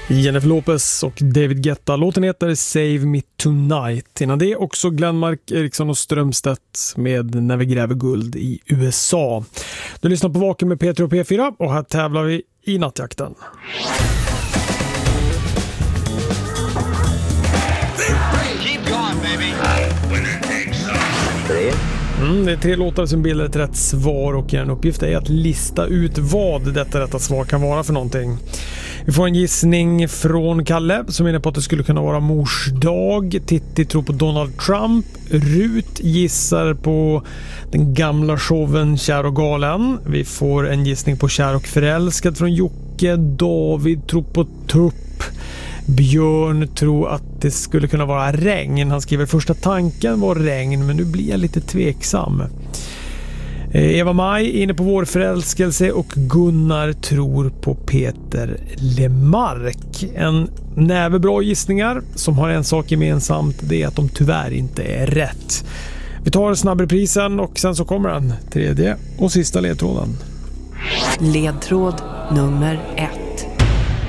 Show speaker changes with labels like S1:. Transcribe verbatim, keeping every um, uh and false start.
S1: Jennifer Lopez och David Guetta. Låten heter Save Me Tonight. Innan det också Glenmark, Eriksson och Strömstedt med När vi gräver guld i U S A. Du lyssnar på Vaken med Peter och P fyra och här tävlar vi i nattjakten.
S2: Keep going, baby.
S1: Mm, det är tre låtar som bildar ett rätt svar och en uppgift är att lista ut vad detta rätta svar kan vara för någonting. Vi får en gissning från Kalle som menar på att det skulle kunna vara mors dag. Titti tror på Donald Trump. Rut gissar på den gamla showen Kär och galen. Vi får en gissning på Kär och förälskad från Jocke. David tror på tupp. Björn tror att det skulle kunna vara regn. Han skriver första tanken var regn, men nu blir jag lite tveksam. Eva Maj inne på vår förälskelse och Gunnar tror på Peter Lemark. En näve bra gissningar som har en sak gemensamt, det är att de tyvärr inte är rätt. Vi tar snabbreprisen och sen så kommer den tredje och sista ledtråden.
S3: Ledtråd nummer ett.